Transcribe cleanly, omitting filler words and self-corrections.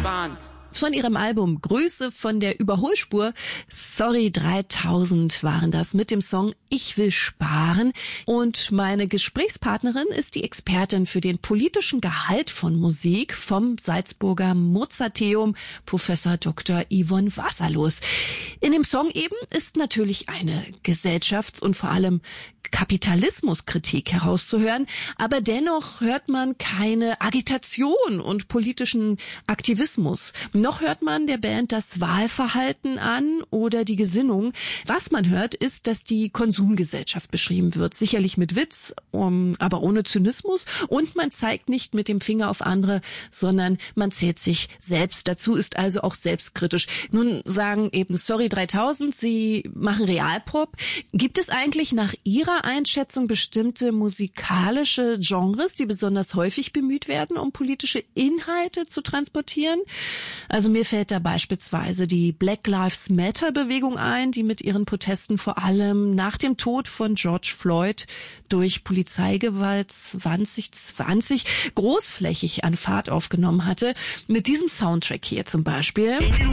sparen. Von ihrem Album Grüße von der Überholspur, Sorry 3000 waren das, mit dem Song Ich will sparen. Und meine Gesprächspartnerin ist die Expertin für den politischen Gehalt von Musik vom Salzburger Mozarteum, Professor Dr. Yvonne Wasserlos. In dem Song eben ist natürlich eine Gesellschafts- und vor allem Kapitalismuskritik herauszuhören, aber dennoch hört man keine Agitation und politischen Aktivismus. Noch hört man der Band das Wahlverhalten an oder die Gesinnung. Was man hört, ist, dass die Konsumgesellschaft beschrieben wird. Sicherlich mit Witz, aber ohne Zynismus. Und man zeigt nicht mit dem Finger auf andere, sondern man zählt sich selbst dazu, ist also auch selbstkritisch. Nun sagen eben Sorry 3000, sie machen Realpop. Gibt es eigentlich nach Ihrer Einschätzung bestimmte musikalische Genres, die besonders häufig bemüht werden, um politische Inhalte zu transportieren? Also mir fällt da beispielsweise die Black Lives Matter Bewegung ein, die mit ihren Protesten vor allem nach dem Tod von George Floyd durch Polizeigewalt 2020 großflächig an Fahrt aufgenommen hatte. Mit diesem Soundtrack hier zum Beispiel.